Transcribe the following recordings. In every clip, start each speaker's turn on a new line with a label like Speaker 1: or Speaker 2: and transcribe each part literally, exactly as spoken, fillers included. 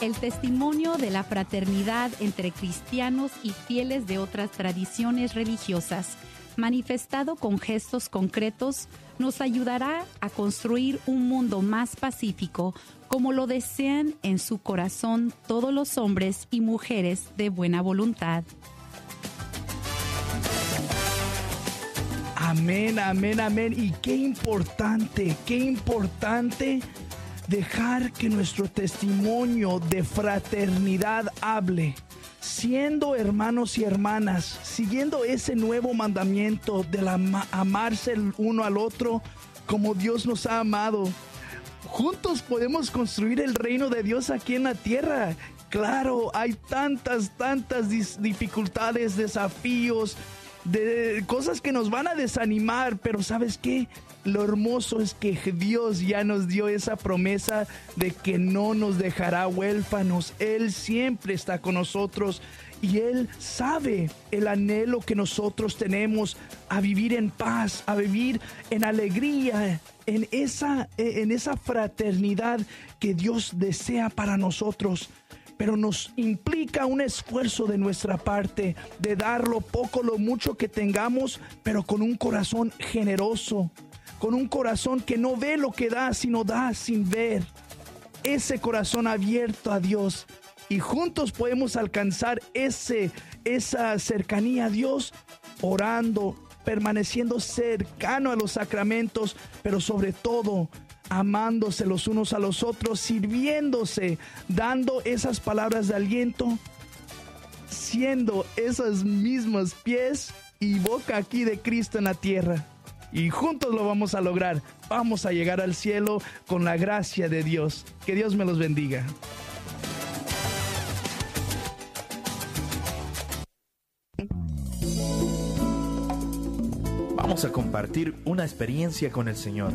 Speaker 1: el testimonio de la fraternidad entre cristianos y fieles de otras tradiciones religiosas, manifestado con gestos concretos, nos ayudará a construir un mundo más pacífico, como lo desean en su corazón todos los hombres y mujeres de buena voluntad.
Speaker 2: Amén, amén, amén. Y qué importante, qué importante dejar que nuestro testimonio de fraternidad hable, siendo hermanos y hermanas, siguiendo ese nuevo mandamiento de la, amarse el uno al otro como Dios nos ha amado. Juntos podemos construir el reino de Dios aquí en la tierra. Claro, hay tantas, tantas dificultades, desafíos, de cosas que nos van a desanimar, pero ¿sabes qué? Lo hermoso es que Dios ya nos dio esa promesa de que no nos dejará huérfanos. Él siempre está con nosotros y Él sabe el anhelo que nosotros tenemos a vivir en paz, a vivir en alegría, en esa, en esa fraternidad que Dios desea para nosotros. Pero nos implica un esfuerzo de nuestra parte, de dar lo poco, lo mucho que tengamos, pero con un corazón generoso, con un corazón que no ve lo que da, sino da sin ver. Ese corazón abierto a Dios. Y juntos podemos alcanzar ese, esa cercanía a Dios, orando, permaneciendo cercano a los sacramentos, pero sobre todo amándose los unos a los otros, sirviéndose, dando esas palabras de aliento, siendo esos mismos pies y boca aquí de Cristo en la tierra. Y juntos lo vamos a lograr. Vamos a llegar al cielo con la gracia de Dios. Que Dios me los bendiga.
Speaker 3: Vamos a compartir una experiencia con el Señor.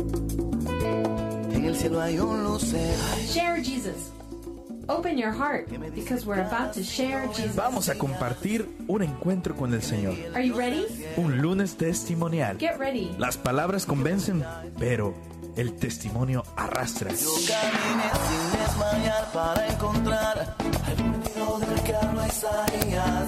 Speaker 4: En el cielo hay un lucero.
Speaker 5: Share Jesus. Open your heart because we're about to share Jesus.
Speaker 3: Vamos a compartir un encuentro con el Señor.
Speaker 5: Are you ready?
Speaker 3: Un lunes testimonial.
Speaker 5: Get ready.
Speaker 3: Las palabras convencen, pero el testimonio arrastra.
Speaker 4: Yo caminé sin desmayar para encontrar al prometido del que habló Isaías.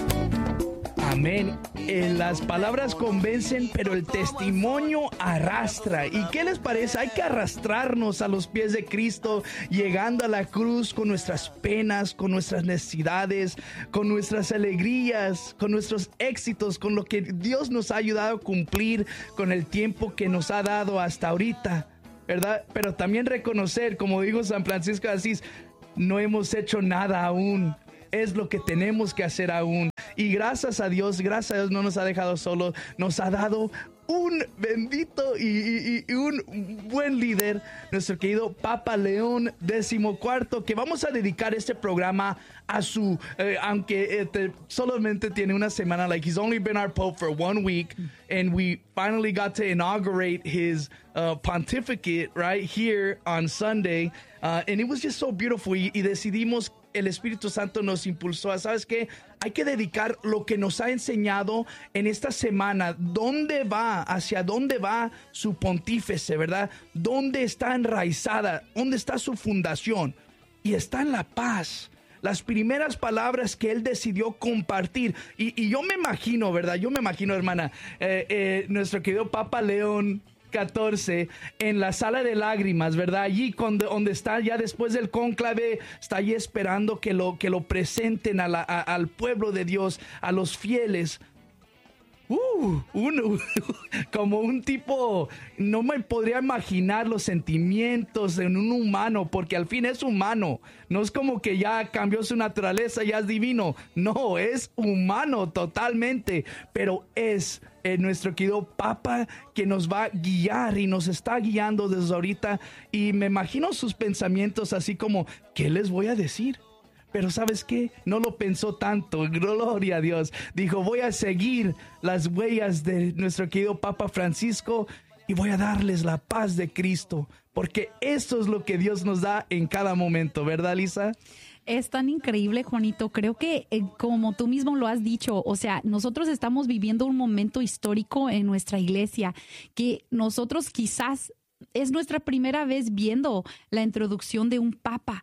Speaker 2: Amén. Eh, las palabras convencen, pero el testimonio arrastra. ¿Y qué les parece? Hay que arrastrarnos a los pies de Cristo, llegando a la cruz con nuestras penas, con nuestras necesidades, con nuestras alegrías, con nuestros éxitos, con lo que Dios nos ha ayudado a cumplir, con el tiempo que nos ha dado hasta ahorita, ¿verdad? Pero también reconocer, como dijo San Francisco de Asís, no hemos hecho nada aún. Es lo que tenemos que hacer aún. Y gracias a Dios, gracias a Dios no nos ha dejado solos. Nos ha dado un bendito y, y, y un buen líder, nuestro querido Papa León decimocuarto, que vamos a dedicar este programa a su, eh, aunque eh, solamente tiene una semana, like he's only been our Pope for one week, and we finally got to inaugurate his uh, pontificate right here on Sunday, uh, and it was just so beautiful, y, y decidimos, el Espíritu Santo nos impulsó a, ¿sabes qué? Hay que dedicar lo que nos ha enseñado en esta semana. ¿Dónde va? ¿Hacia dónde va su pontífice, verdad? ¿Dónde está enraizada? ¿Dónde está su fundación? Y está en la paz. Las primeras palabras que él decidió compartir. Y, y yo me imagino, ¿verdad? Yo me imagino, hermana, eh, eh, nuestro querido Papa León catorce en la sala de lágrimas, ¿verdad? Allí donde, donde está ya después del cónclave, está allí esperando que lo, que lo presenten a la, a, al pueblo de Dios, a los fieles. Uh, uno, como un tipo, no me podría imaginar los sentimientos en un humano, porque al fin es humano, no es como que ya cambió su naturaleza, ya es divino, no, es humano totalmente, pero es eh, nuestro querido Papa que nos va a guiar y nos está guiando desde ahorita, y me imagino sus pensamientos así como, ¿qué les voy a decir? Pero ¿sabes qué? No lo pensó tanto, gloria a Dios. Dijo, voy a seguir las huellas de nuestro querido Papa Francisco y voy a darles la paz de Cristo, porque esto es lo que Dios nos da en cada momento, ¿verdad, Lisa?
Speaker 1: Es tan increíble, Juanito. Creo que, eh, como tú mismo lo has dicho, o sea, nosotros estamos viviendo un momento histórico en nuestra iglesia que nosotros quizás es nuestra primera vez viendo la introducción de un papa.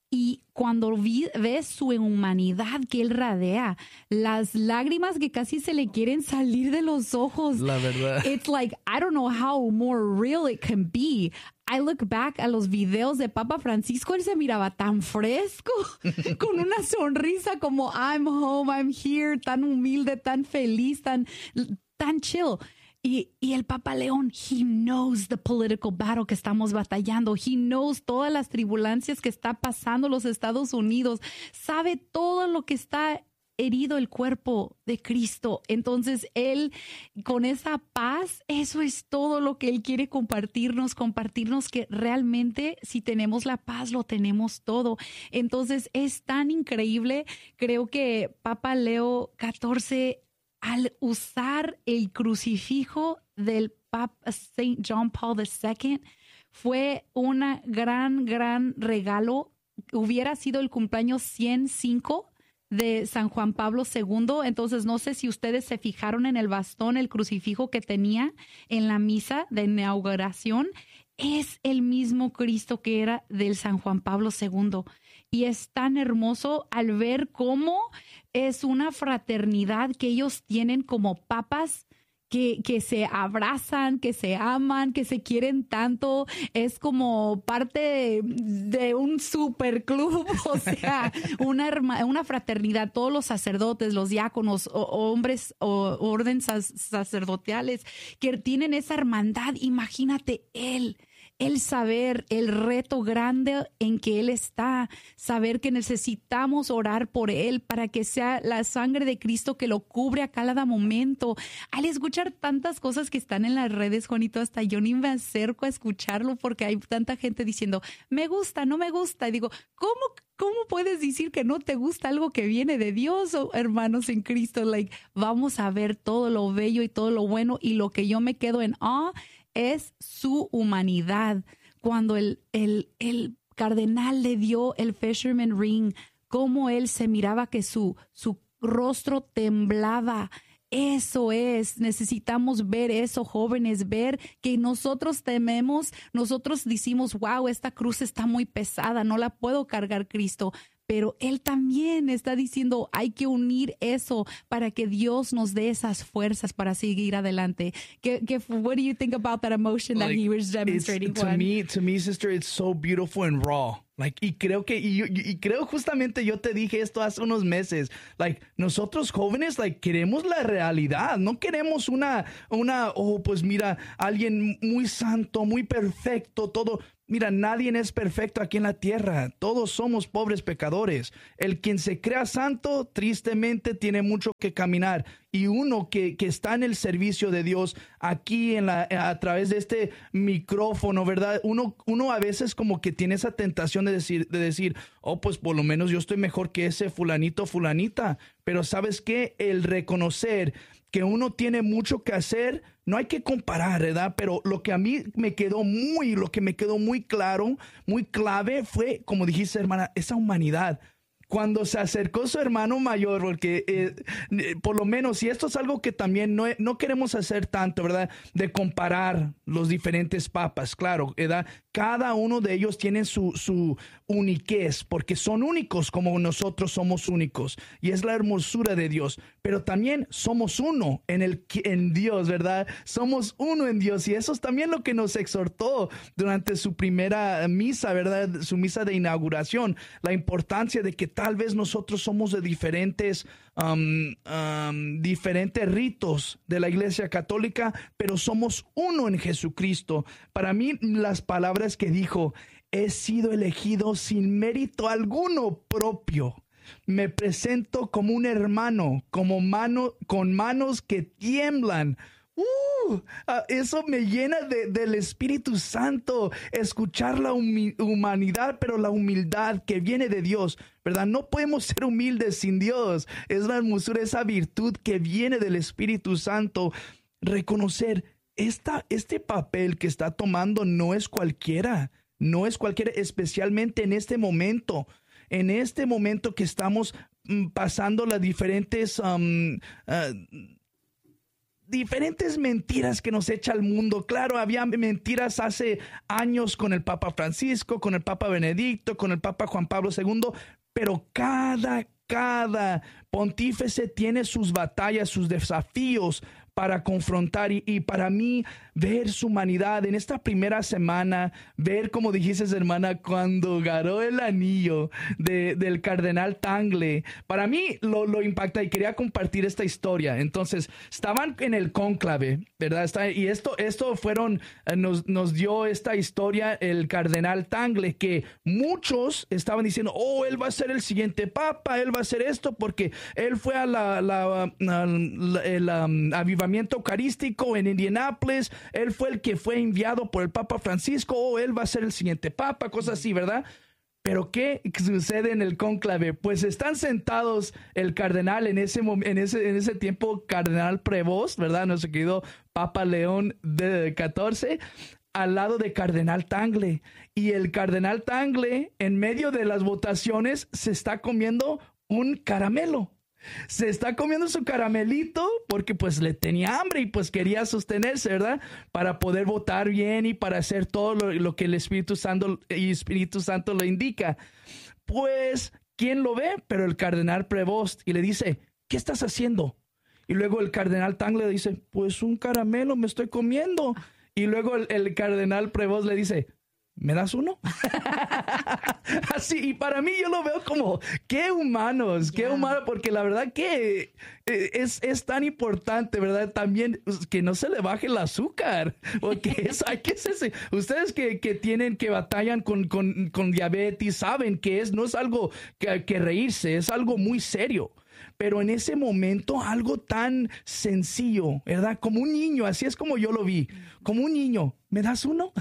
Speaker 1: Y cuando vi, ves su humanidad que él radea, las lágrimas que casi se le quieren salir de los ojos.
Speaker 2: La verdad.
Speaker 1: It's like, I don't know how more real it can be. I look back a los videos de Papa Francisco, él se miraba tan fresco, con una sonrisa como I'm home, I'm here, tan humilde, tan feliz, tan, tan chill. Y, y el Papa León, he knows the political battle que estamos batallando. He knows todas las tribulancias que está pasando los Estados Unidos. Sabe todo lo que está herido el cuerpo de Cristo. Entonces, él, con esa paz, eso es todo lo que él quiere compartirnos, compartirnos que realmente si tenemos la paz, lo tenemos todo. Entonces, es tan increíble. Creo que Papa Leo catorce, al usar el crucifijo del Papa Saint John Paul the Second, fue una gran, gran regalo. Hubiera sido el cumpleaños ciento cinco de San Juan Pablo segundo. Entonces, no sé si ustedes se fijaron en el bastón, el crucifijo que tenía en la misa de inauguración. Es el mismo Cristo que era del San Juan Pablo segundo. Y es tan hermoso al ver cómo es una fraternidad que ellos tienen como papas, que, que se abrazan, que se aman, que se quieren tanto. Es como parte de, de un superclub, o sea, una, herma, una fraternidad. Todos los sacerdotes, los diáconos, o, hombres o orden sacerdotales que tienen esa hermandad. Imagínate él. El saber el reto grande en que Él está, saber que necesitamos orar por Él para que sea la sangre de Cristo que lo cubre a cada momento. Al escuchar tantas cosas que están en las redes, Juanito, hasta yo ni me acerco a escucharlo porque hay tanta gente diciendo, me gusta, no me gusta. Y digo, ¿cómo, cómo puedes decir que no te gusta algo que viene de Dios, oh, hermanos en Cristo? Like, vamos a ver todo lo bello y todo lo bueno, y lo que yo me quedo en awe es su humanidad. Cuando el, el, el cardenal le dio el Fisherman Ring, cómo él se miraba que su, su rostro temblaba. Eso es, necesitamos ver eso, jóvenes, ver que nosotros tememos, nosotros decimos, wow, esta cruz está muy pesada, no la puedo cargar, Cristo. Pero Él también está diciendo, hay que unir eso para que Dios nos dé esas fuerzas para seguir adelante. ¿Qué, qué, what do you think about that emotion that
Speaker 2: like,
Speaker 1: he was demonstrating?
Speaker 2: To me, to me, sister, it's so beautiful and raw. Like, y creo que, y, y creo justamente yo te dije esto hace unos meses. Like, nosotros jóvenes, like, queremos la realidad. No queremos una, una, oh, pues mira, alguien muy santo, muy perfecto, todo. Mira, nadie es perfecto aquí en la tierra. Todos somos pobres pecadores. El quien se crea santo, tristemente, tiene mucho que caminar. Y uno que, que está en el servicio de Dios, aquí en la, a través de este micrófono, ¿verdad? Uno, uno a veces como que tiene esa tentación de decir, de decir, oh, pues por lo menos yo estoy mejor que ese fulanito, fulanita. Pero ¿sabes qué? El reconocer que uno tiene mucho que hacer, no hay que comparar, ¿verdad? Pero lo que a mí me quedó muy, lo que me quedó muy claro, muy clave fue, como dijiste, hermana, esa humanidad. Cuando se acercó su hermano mayor, porque eh, por lo menos, si esto es algo que también no, no queremos hacer tanto, ¿verdad? De comparar los diferentes papas, claro, ¿verdad? Cada uno de ellos tiene su, su uniquez, porque son únicos como nosotros somos únicos. Y es la hermosura de Dios. Pero también somos uno en, el, en Dios, ¿verdad? Somos uno en Dios. Y eso es también lo que nos exhortó durante su primera misa, ¿verdad? Su misa de inauguración. La importancia de que tal vez nosotros somos de diferentes, um, um, diferentes ritos de la Iglesia Católica, pero somos uno en Jesucristo. Para mí, las palabras que dijo, he sido elegido sin mérito alguno propio. Me presento como un hermano, como mano, con manos que tiemblan. Uh, uh, eso me llena de, del Espíritu Santo, escuchar la humi- humanidad, pero la humildad que viene de Dios, ¿verdad? No podemos ser humildes sin Dios. Es la hermosura, esa virtud que viene del Espíritu Santo. Reconocer esta, este papel que está tomando no es cualquiera, no es cualquiera, especialmente en este momento. En este momento que estamos mm, pasando las diferentes um, uh, diferentes mentiras que nos echa el mundo. Claro, había mentiras hace años con el Papa Francisco, con el Papa Benedicto, con el Papa Juan Pablo segundo, pero cada, cada pontífice tiene sus batallas, sus desafíos para confrontar y, y para mí ver su humanidad en esta primera semana, ver como dijiste, hermana, cuando ganó el anillo de, del cardenal Tagle, para mí lo, lo impacta y quería compartir esta historia. Entonces, estaban en el cónclave, ¿verdad? Está, y esto, esto fueron, nos, nos dio esta historia el cardenal Tagle, que muchos estaban diciendo, oh, él va a ser el siguiente papa, él va a hacer esto, porque él fue a la, la, la, la el um, avivamiento eucarístico en Indianápolis, él fue el que fue enviado por el Papa Francisco, o oh, él va a ser el siguiente papa, cosas así, ¿verdad? Pero ¿qué sucede en el cónclave? Pues están sentados el cardenal en ese, en ese, en ese tiempo, cardenal Prevost, ¿verdad? Nuestro querido Papa León de catorce, al lado de cardenal Tagle. Y el cardenal Tagle, en medio de las votaciones, se está comiendo un caramelo. Se está comiendo su caramelito porque pues le tenía hambre y pues quería sostenerse, ¿verdad? Para poder votar bien y para hacer todo lo, lo que el Espíritu Santo, el Espíritu Santo le indica. Pues, ¿quién lo ve? Pero el cardenal Prevost, y le dice, ¿qué estás haciendo? Y luego el cardenal Tagle le dice, pues un caramelo me estoy comiendo. Y luego el, el cardenal Prevost le dice, ¿me das uno? Así, y para mí yo lo veo como, qué humanos, qué yeah. humanos, porque la verdad que es, es tan importante, ¿verdad? También que no se le baje el azúcar, porque es, hay que ser, ustedes que, que tienen, que batallan con, con, con diabetes, saben que es, no es algo que, que reírse, es algo muy serio. Pero en ese momento algo tan sencillo, ¿verdad? Como un niño, así es como yo lo vi. Como un niño, ¿me das uno?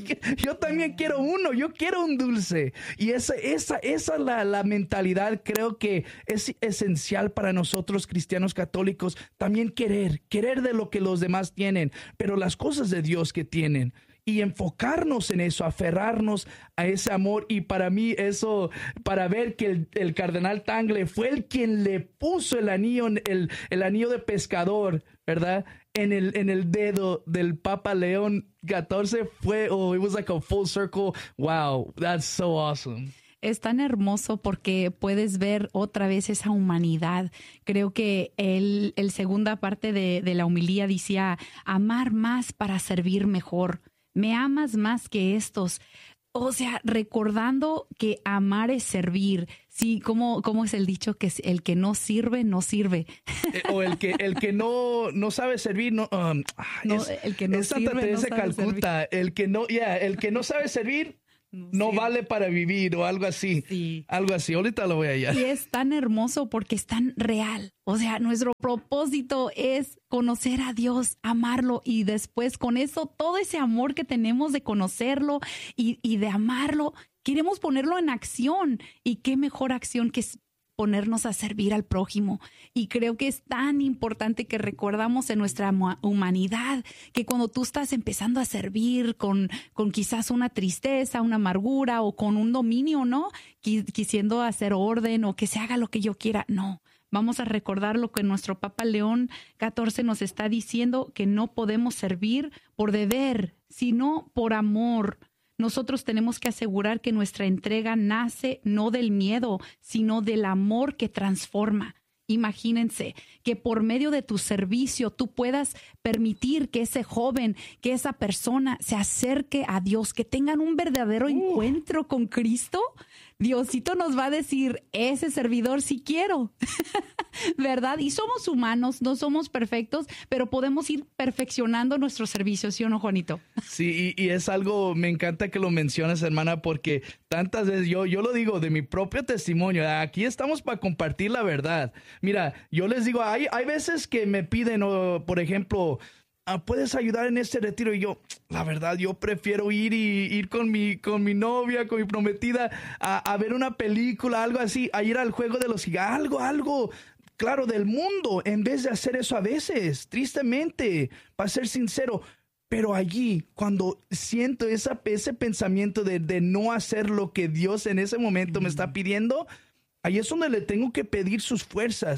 Speaker 2: Yo también quiero uno, yo quiero un dulce. Y esa, esa, esa es la, la mentalidad, creo que es esencial para nosotros cristianos católicos. También querer, querer de lo que los demás tienen, pero las cosas de Dios que tienen. Y enfocarnos en eso, aferrarnos a ese amor. Y para mí eso, para ver que el, el cardenal Tagle fue el quien le puso el anillo, el, el anillo de pescador, ¿verdad? En el, en el dedo del Papa León catorce, fue, oh, it was like a full circle. Wow, that's so awesome.
Speaker 1: Es tan hermoso porque puedes ver otra vez esa humanidad. Creo que el, el segunda parte de, de la homilía decía, amar más para servir mejor. Me amas más que estos. O sea, recordando que amar es servir. Sí, ¿cómo, cómo es el dicho? Que el que no sirve, no sirve.
Speaker 2: Eh, o el que, el que no, no sabe servir, no, um,
Speaker 1: no
Speaker 2: es,
Speaker 1: el que no
Speaker 2: es Santa
Speaker 1: sirve,
Speaker 2: Teresa
Speaker 1: no sabe
Speaker 2: Calcuta.
Speaker 1: servir.
Speaker 2: El que no, yeah, el que no sabe servir, no, no vale para vivir o algo así.
Speaker 1: Sí.
Speaker 2: Algo así. Ahorita lo voy allá.
Speaker 1: Y es tan hermoso porque es tan real. O sea, nuestro propósito es conocer a Dios, amarlo y después con eso, todo ese amor que tenemos de conocerlo y, y de amarlo, queremos ponerlo en acción. Y qué mejor acción que ponernos a servir al prójimo. Y creo que es tan importante que recordamos en nuestra humanidad que cuando tú estás empezando a servir con, con quizás una tristeza, una amargura o con un dominio, ¿no? Quisiendo hacer orden o que se haga lo que yo quiera. No, vamos a recordar lo que nuestro Papa León catorce nos está diciendo, que no podemos servir por deber, sino por amor. Nosotros tenemos que asegurar que nuestra entrega nace no del miedo, sino del amor que transforma. Imagínense que por medio de tu servicio tú puedas permitir que ese joven, que esa persona se acerque a Dios, que tengan un verdadero uh. encuentro con Cristo. Diosito nos va a decir, ese servidor sí quiero, ¿verdad? Y somos humanos, no somos perfectos, pero podemos ir perfeccionando nuestro servicio, ¿sí o no, Juanito?
Speaker 2: Sí, y, y es algo, me encanta que lo menciones, hermana, porque tantas veces yo, yo lo digo de mi propio testimonio, aquí estamos para compartir la verdad. Mira, yo les digo, hay, hay veces que me piden, o, por ejemplo, ¿puedes ayudar en este retiro? Y yo, la verdad, yo prefiero ir y ir con mi, con mi novia, con mi prometida, a, a ver una película, algo así, a ir al juego de los gigantes, algo, algo, claro, del mundo, en vez de hacer eso a veces, tristemente, para ser sincero. Pero allí, cuando siento esa, ese pensamiento de, de no hacer lo que Dios en ese momento mm. me está pidiendo, ahí es donde le tengo que pedir sus fuerzas.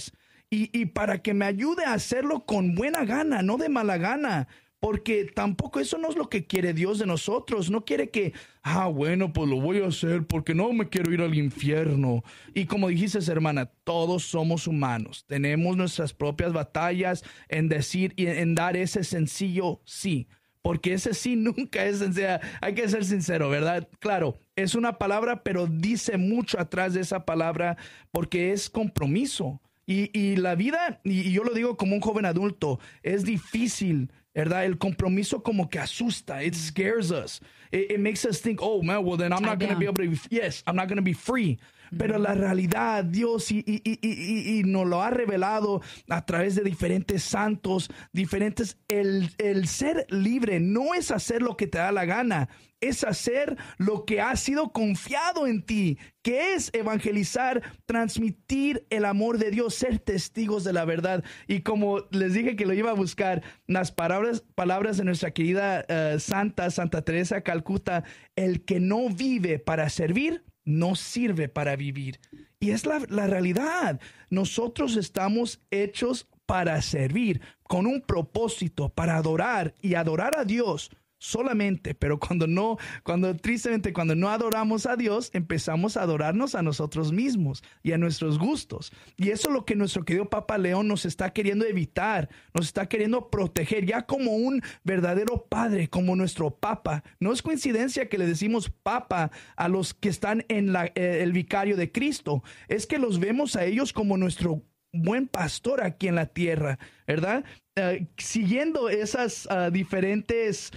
Speaker 2: y, y para que me ayude a hacerlo con buena gana, no de mala gana. Porque tampoco eso no es lo que quiere Dios de nosotros. No quiere que, ah, bueno, pues lo voy a hacer porque no me quiero ir al infierno. Y como dijiste, hermana, todos somos humanos. Tenemos nuestras propias batallas en decir y en dar ese sencillo sí. Porque ese sí nunca es sencillo. Hay que ser sincero, ¿verdad? Claro, es una palabra, pero dice mucho atrás de esa palabra porque es compromiso. Y, y la vida, y yo lo digo como un joven adulto, es difícil, ¿verdad? El compromiso como que asusta. It scares us. It, it makes us think, oh, man, well, then I'm not going to be able to be, yes, I'm not going to be free. Pero la realidad, Dios y, y, y, y, y nos lo ha revelado a través de diferentes santos, diferentes. El, el ser libre no es hacer lo que te da la gana, es hacer lo que ha sido confiado en ti, que es evangelizar, transmitir el amor de Dios, ser testigos de la verdad. Y como les dije que lo iba a buscar, las palabras, palabras de nuestra querida uh, Santa, Santa Teresa de Calcuta, el que no vive para servir, no sirve para vivir. Y es la, la realidad. Nosotros estamos hechos para servir, con un propósito, para adorar y adorar a Dios solamente. Pero cuando no, cuando tristemente, cuando no adoramos a Dios, empezamos a adorarnos a nosotros mismos y a nuestros gustos. Y eso es lo que nuestro querido Papa León nos está queriendo evitar, nos está queriendo proteger, ya como un verdadero padre, como nuestro Papa. No es coincidencia que le decimos Papa a los que están en la, eh, el vicario de Cristo. Es que los vemos a ellos como nuestro buen pastor aquí en la tierra, ¿verdad? Uh, siguiendo esas uh, diferentes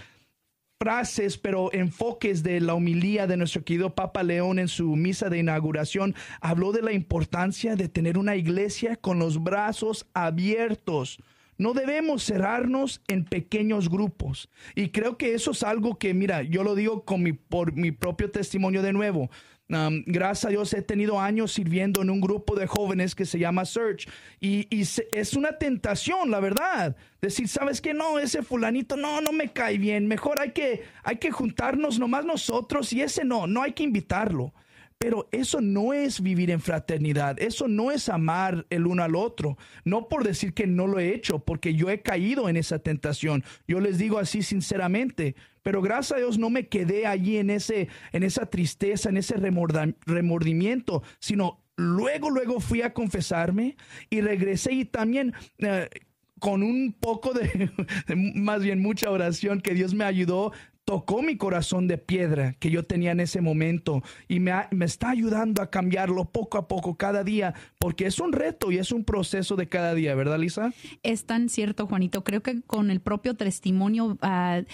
Speaker 2: frases, pero enfoques de la homilía de nuestro querido Papa León en su misa de inauguración, habló de la importancia de tener una iglesia con los brazos abiertos. No debemos cerrarnos en pequeños grupos. Y creo que eso es algo que, mira, yo lo digo con mi, por mi propio testimonio de nuevo. Um, gracias a Dios he tenido años sirviendo en un grupo de jóvenes que se llama Search y, y se, es una tentación, la verdad, decir, ¿sabes qué? No, ese fulanito no, no me cae bien, mejor hay que, hay que juntarnos nomás nosotros y ese no, no hay que invitarlo. Pero eso no es vivir en fraternidad, eso no es amar el uno al otro. No por decir que no lo he hecho, porque yo he caído en esa tentación. Yo les digo así sinceramente, pero gracias a Dios no me quedé allí en, ese, en esa tristeza, en ese remorda, remordimiento, sino luego, luego fui a confesarme y regresé y también... Uh, con un poco de, más bien mucha oración que Dios me ayudó, tocó mi corazón de piedra que yo tenía en ese momento y me, ha, me está ayudando a cambiarlo poco a poco cada día, porque es un reto y es un proceso de cada día, ¿verdad, Lisa?
Speaker 1: Es tan cierto, Juanito. Creo que con el propio testimonio... Uh,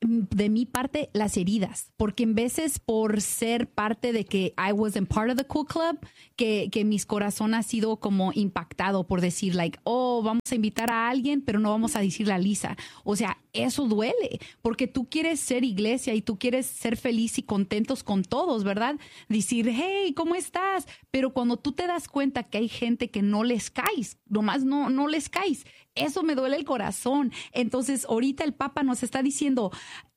Speaker 1: de mi parte, las heridas, porque en veces por ser parte de que I wasn't part of the cool club, que, que mis corazón ha sido como impactado por decir like, oh, vamos a invitar a alguien, pero no vamos a decirle a Lisa. O sea, eso duele, porque tú quieres ser iglesia y tú quieres ser feliz y contentos con todos, ¿verdad? Decir, hey, ¿cómo estás? Pero cuando tú te das cuenta que hay gente que no les caes, nomás no, no les caes, eso me duele el corazón. Entonces, ahorita el Papa nos está diciendo,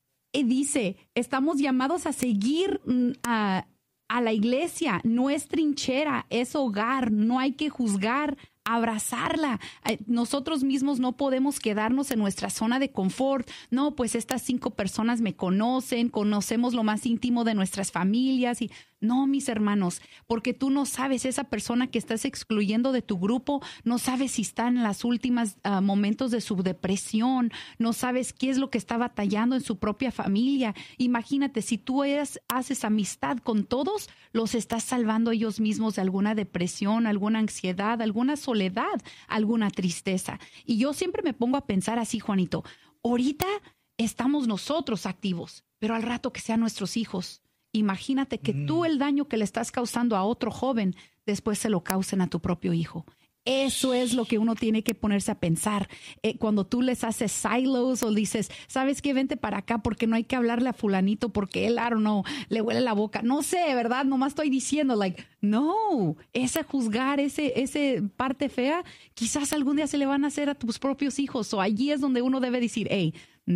Speaker 1: y dice, estamos llamados a seguir a, a la iglesia, no es trinchera, es hogar, no hay que juzgar, abrazarla. Nosotros mismos no podemos quedarnos en nuestra zona de confort. No, pues estas cinco personas me conocen, conocemos lo más íntimo de nuestras familias y no, mis hermanos, porque tú no sabes, esa persona que estás excluyendo de tu grupo, no sabes si está en las últimas uh, momentos de su depresión, no sabes qué es lo que está batallando en su propia familia. Imagínate, si tú eres, haces amistad con todos, los estás salvando ellos mismos de alguna depresión, alguna ansiedad, alguna soledad, alguna tristeza. Y yo siempre me pongo a pensar así, Juanito, ahorita estamos nosotros activos, pero al rato que sean nuestros hijos, imagínate que mm. tú el daño que le estás causando a otro joven, después se lo causen a tu propio hijo. Eso es lo que uno tiene que ponerse a pensar. Eh, cuando tú les haces silos o dices, ¿sabes qué? Vente para acá porque no hay que hablarle a fulanito porque él, I don't know, le huele la boca. No sé, ¿verdad? Nomás estoy diciendo, like, no, ese juzgar, ese, ese parte fea, quizás algún día se le van a hacer a tus propios hijos. O allí es donde uno debe decir, hey,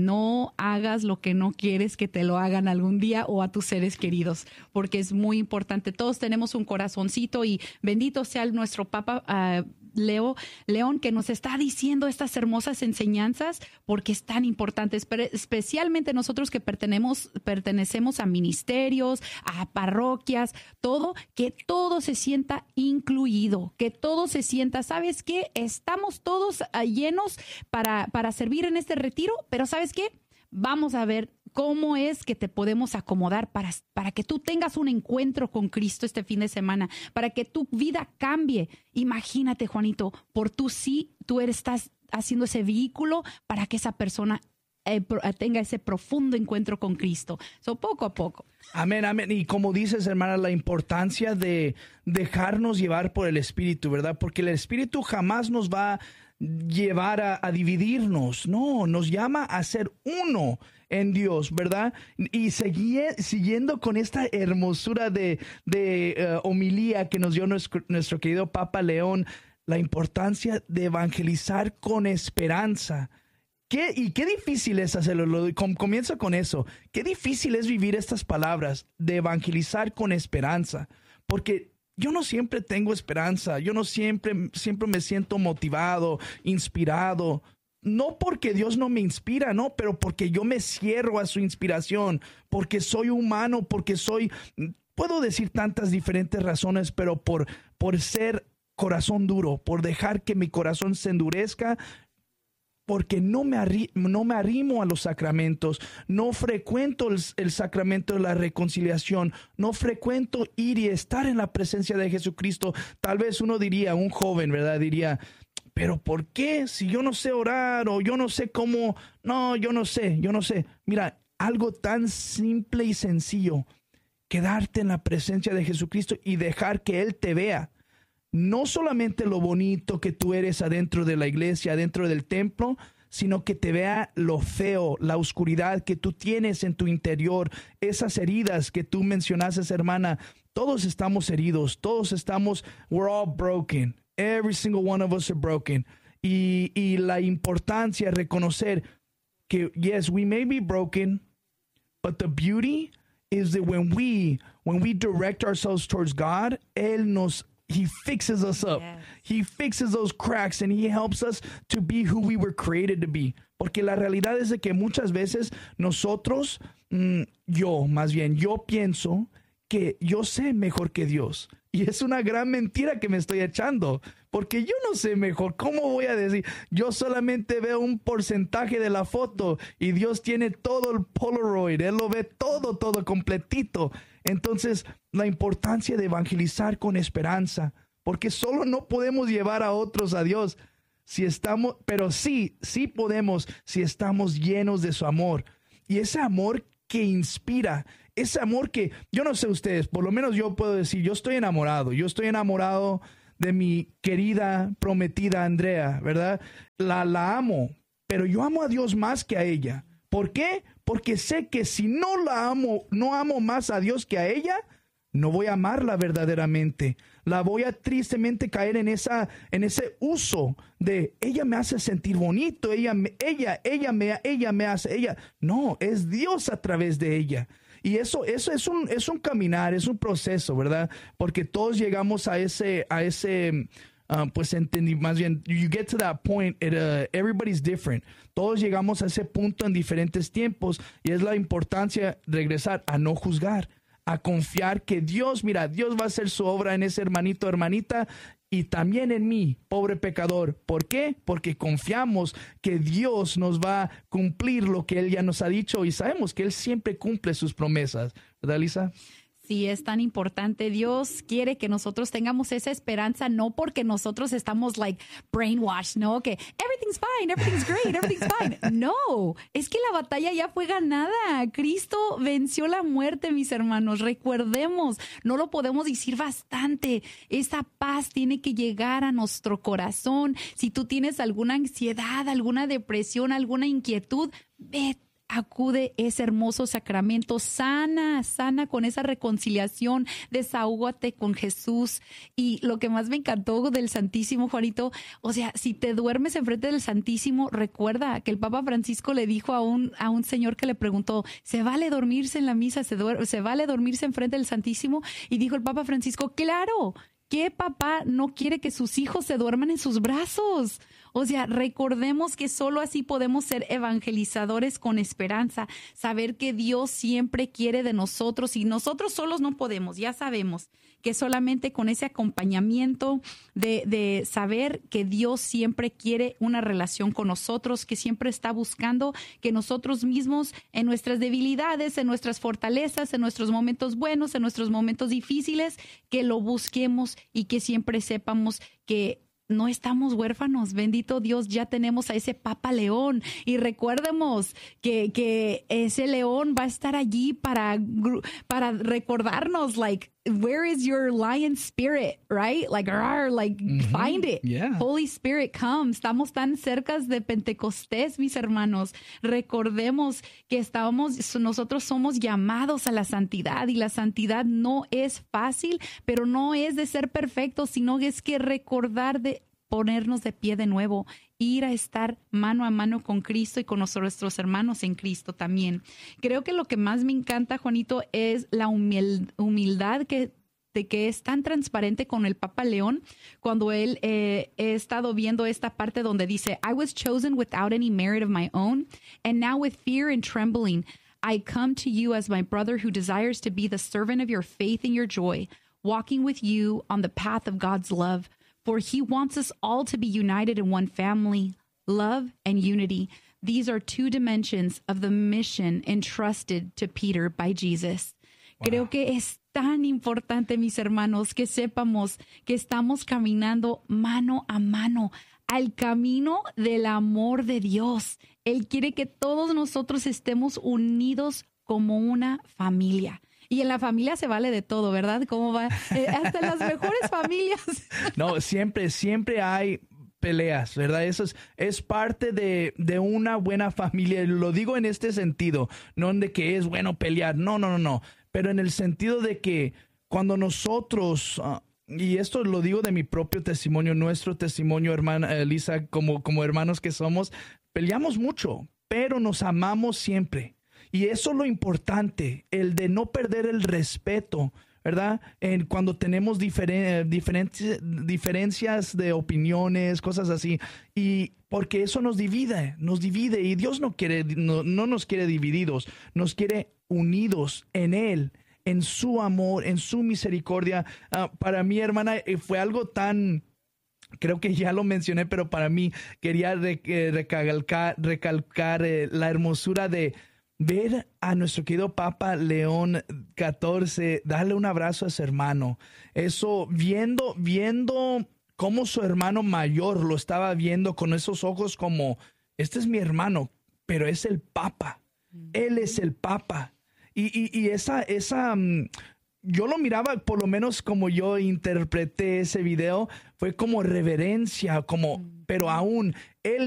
Speaker 1: no hagas lo que no quieres que te lo hagan algún día o a tus seres queridos, porque es muy importante. Todos tenemos un corazoncito y bendito sea nuestro Papa uh, Leo, León, que nos está diciendo estas hermosas enseñanzas, porque es tan importante, especialmente nosotros que pertenecemos, pertenecemos a ministerios, a parroquias, todo, que todo se sienta incluido, que todo se sienta, ¿sabes qué? Estamos todos llenos para, para servir en este retiro, pero ¿sabes qué? Vamos a ver cómo es que te podemos acomodar para, para que tú tengas un encuentro con Cristo este fin de semana, para que tu vida cambie. Imagínate, Juanito, por tú sí, tú eres, estás haciendo ese vehículo para que esa persona eh, tenga ese profundo encuentro con Cristo. So, poco a poco.
Speaker 2: Amén, amén. Y como dices, hermana, la importancia de dejarnos llevar por el Espíritu, ¿verdad? Porque el Espíritu jamás nos va a llevar a, a dividirnos. No, nos llama a ser uno en Dios, ¿verdad? Y segui, siguiendo con esta hermosura de, de uh, homilía que nos dio nuestro, nuestro querido Papa León, la importancia de evangelizar con esperanza. ¿Qué, y qué difícil es hacerlo. Lo, com, comienzo con eso. Qué difícil es vivir estas palabras de evangelizar con esperanza. Porque yo no siempre tengo esperanza. Yo no siempre, siempre me siento motivado, inspirado. No porque Dios no me inspira, no, pero porque yo me cierro a su inspiración, porque soy humano, porque soy, puedo decir tantas diferentes razones, pero por, por ser corazón duro, por dejar que mi corazón se endurezca, porque no me, arri no me arrimo a los sacramentos, no frecuento el, el sacramento de la reconciliación, no frecuento ir y estar en la presencia de Jesucristo. Tal vez uno diría, un joven, ¿verdad? Diría, pero ¿por qué? Si yo no sé orar o yo no sé cómo, no, yo no sé, yo no sé. Mira, algo tan simple y sencillo, quedarte en la presencia de Jesucristo y dejar que Él te vea. No solamente lo bonito que tú eres adentro de la iglesia, adentro del templo, sino que te vea lo feo, la oscuridad que tú tienes en tu interior, esas heridas que tú mencionaste, hermana. Todos estamos heridos, todos estamos, we're all broken. Every single one of us are broken. Y, y la importancia de reconocer que, yes, we may be broken, but the beauty is that when we, when we direct ourselves towards God, Él nos He fixes us up. Yes. He fixes those cracks and He helps us to be who we were created to be. Porque la realidad es de que muchas veces nosotros, mm, yo más bien, yo pienso que yo sé mejor que Dios. Y es una gran mentira que me estoy echando. Porque yo no sé mejor. ¿Cómo voy a decir? Yo solamente veo un porcentaje de la foto y Dios tiene todo el Polaroid. Él lo ve todo, todo completito. Entonces, la importancia de evangelizar con esperanza, porque solo no podemos llevar a otros a Dios si estamos, pero sí, sí podemos si estamos llenos de su amor. Y ese amor que inspira, ese amor que, yo no sé ustedes, por lo menos yo puedo decir, yo estoy enamorado, yo estoy enamorado de mi querida prometida Andrea, ¿verdad? La, la amo, pero yo amo a Dios más que a ella. ¿Por qué? Porque sé que si no la amo, no amo más a Dios que a ella, no voy a amarla verdaderamente. La voy a tristemente caer en esa, en ese uso de ella me hace sentir bonito, ella, me, ella, ella me, ella me hace, ella. No, es Dios a través de ella. Y eso, eso es un, es un caminar, es un proceso, ¿verdad? Porque todos llegamos a ese, a ese. Um, pues entendí, más bien, you get to that point, it, uh, everybody's different. Todos llegamos a ese punto en diferentes tiempos y es la importancia de regresar a no juzgar, a confiar que Dios, mira, Dios va a hacer su obra en ese hermanito, hermanita y también en mí, pobre pecador. ¿Por qué? Porque confiamos que Dios nos va a cumplir lo que Él ya nos ha dicho y sabemos que Él siempre cumple sus promesas. ¿Verdad, Lisa?
Speaker 1: Sí, es tan importante. Dios quiere que nosotros tengamos esa esperanza, no porque nosotros estamos like brainwashed, ¿no? Que everything's fine, everything's great, everything's fine. No, es que la batalla ya fue ganada. Cristo venció la muerte, mis hermanos. Recuerdemos, no lo podemos decir bastante. Esa paz tiene que llegar a nuestro corazón. Si tú tienes alguna ansiedad, alguna depresión, alguna inquietud, vete. Acude ese hermoso sacramento, sana, sana con esa reconciliación, desahógate con Jesús. Y lo que más me encantó del Santísimo, Juanito, o sea, si te duermes enfrente del Santísimo, recuerda que el Papa Francisco le dijo a un, a un señor que le preguntó, ¿se vale dormirse en la misa? ¿Se, duer- ¿Se vale dormirse enfrente del Santísimo? Y dijo el Papa Francisco, claro, ¿qué papá no quiere que sus hijos se duerman en sus brazos? O sea, recordemos que solo así podemos ser evangelizadores con esperanza, saber que Dios siempre quiere de nosotros y nosotros solos no podemos, ya sabemos que solamente con ese acompañamiento de, de saber que Dios siempre quiere una relación con nosotros, que siempre está buscando que nosotros mismos en nuestras debilidades, en nuestras fortalezas, en nuestros momentos buenos, en nuestros momentos difíciles, que lo busquemos y que siempre sepamos que no estamos huérfanos, bendito Dios, ya tenemos a ese Papa León y recuerdemos que, que ese león va a estar allí para, para recordarnos, like, where is your lion spirit, right? Like, rawr, like, mm-hmm. Find it.
Speaker 2: Yeah.
Speaker 1: Holy Spirit, come. Estamos tan cerca de Pentecostés, mis hermanos. Recordemos que estamos, nosotros somos llamados a la santidad y la santidad no es fácil, pero no es de ser perfectos, sino es que recordar de ponernos de pie de nuevo, ir a estar mano a mano con Cristo y con nuestros hermanos en Cristo también. Creo que lo que más me encanta, Juanito, es la humil- humildad que, de que es tan transparente con el Papa León cuando él eh, he estado viendo esta parte donde dice, I was chosen without any merit of my own, and now with fear and trembling, I come to you as my brother who desires to be the servant of your faith and your joy, walking with you on the path of God's love. For he wants us all to be united in one family, love and unity. These are two dimensions of the mission entrusted to Peter by Jesus. Wow. Creo que es tan importante, mis hermanos, que sepamos que estamos caminando mano a mano al camino del amor de Dios. Él quiere que todos nosotros estemos unidos como una familia. Y en la familia se vale de todo, ¿verdad? ¿Cómo va? Eh, hasta en las mejores familias.
Speaker 2: No, siempre, siempre hay peleas, ¿verdad? Eso es, es parte de, de una buena familia. Lo digo en este sentido, no en de que es bueno pelear, no, no, no, no. Pero en el sentido de que cuando nosotros, uh, y esto lo digo de mi propio testimonio, nuestro testimonio, hermana Elisa, como, como hermanos que somos, peleamos mucho, pero nos amamos siempre. Y eso es lo importante, el de no perder el respeto, ¿verdad? En cuando tenemos diferen, diferentes, diferencias de opiniones, cosas así. Y porque eso nos divide, nos divide. Y Dios no quiere, no, no nos quiere divididos, nos quiere unidos en Él, en su amor, en su misericordia. Uh, para mí, hermana, fue algo tan... Creo que ya lo mencioné, pero para mí quería re, eh, recalcar, recalcar eh, la hermosura de ver a nuestro querido Papa León catorce, darle un abrazo a su hermano. Eso, viendo, viendo cómo su hermano mayor lo estaba viendo con esos ojos como, este es mi hermano, pero es el Papa. Él es el Papa. Y, y, y esa, esa, um, yo lo miraba, por lo menos como yo interpreté ese video, fue como reverencia, como, pero aún, él